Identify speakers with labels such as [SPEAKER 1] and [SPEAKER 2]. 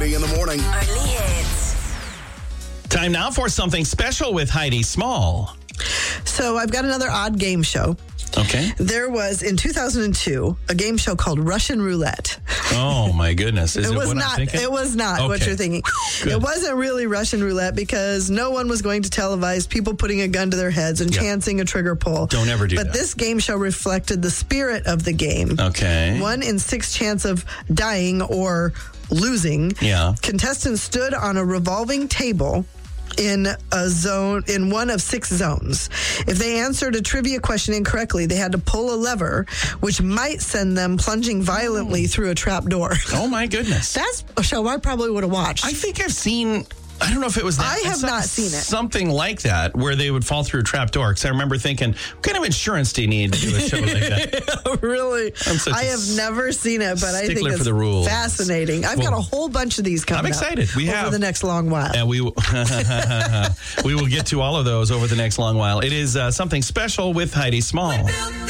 [SPEAKER 1] Heidi in the morning.
[SPEAKER 2] Only hits.
[SPEAKER 3] Time now for something special with Heidi Small.
[SPEAKER 4] So I've got another odd game show.
[SPEAKER 3] Okay.
[SPEAKER 4] There was, in 2002, a game show called Russian Roulette.
[SPEAKER 3] Oh, my goodness. Is it
[SPEAKER 4] was
[SPEAKER 3] what
[SPEAKER 4] not.
[SPEAKER 3] I'm thinking?
[SPEAKER 4] It was not what
[SPEAKER 3] Okay.
[SPEAKER 4] you're thinking.
[SPEAKER 3] Good.
[SPEAKER 4] It wasn't really Russian roulette because no one was going to televise people putting a gun to their heads and
[SPEAKER 3] Yeah.
[SPEAKER 4] chancing a trigger pull.
[SPEAKER 3] Don't ever do
[SPEAKER 4] but
[SPEAKER 3] that.
[SPEAKER 4] this game show reflected the spirit of the game.
[SPEAKER 3] Okay.
[SPEAKER 4] 1 in 6 chance of dying or losing.
[SPEAKER 3] Yeah.
[SPEAKER 4] Contestants stood on a revolving table in one of 6 zones. If they answered a trivia question incorrectly, they had to pull a lever, which might send them plunging violently through a trap door.
[SPEAKER 3] Oh, my goodness.
[SPEAKER 4] That's a show I probably would have watched.
[SPEAKER 3] I think I've seen... I don't know if it was that.
[SPEAKER 4] I have not seen it.
[SPEAKER 3] Something like that, where they would fall through a trap door. Because I remember thinking, what kind of insurance do you need to do a show like that?
[SPEAKER 4] Really?
[SPEAKER 3] such
[SPEAKER 4] I
[SPEAKER 3] a
[SPEAKER 4] have never seen it, but I think
[SPEAKER 3] stickler
[SPEAKER 4] it's
[SPEAKER 3] for the rules.
[SPEAKER 4] fascinating. I've got a whole bunch of these coming
[SPEAKER 3] I'm excited.
[SPEAKER 4] up
[SPEAKER 3] We
[SPEAKER 4] over
[SPEAKER 3] have.
[SPEAKER 4] the next long while.
[SPEAKER 3] And we will get to all of those over the next long while. It is something special with Heidi Small.